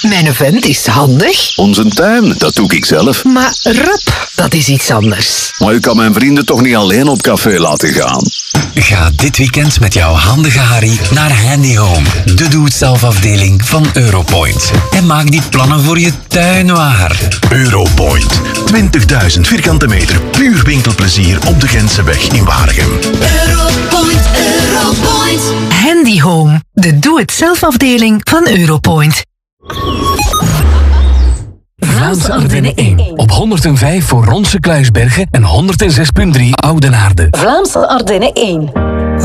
Mijn vent is handig. Onze tuin, dat doe ik zelf. Maar rap, dat is iets anders. Maar ik kan mijn vrienden toch niet alleen op café laten gaan? Ga dit weekend met jouw handige Harry naar Handy Home, de doe-het-zelf-afdeling van Europoint. En maak die plannen voor je tuin waar. Europoint. 20.000 vierkante meter puur winkelplezier op de Gentseweg in Waregem. Europoint, Europoint. Handy Home, de doe-het-zelf-afdeling van Europoint. Vlaamse Ardennen 1 op 105 voor Ronse Kluisbergen en 106.3 Oudenaarde. Vlaamse Ardennen 1.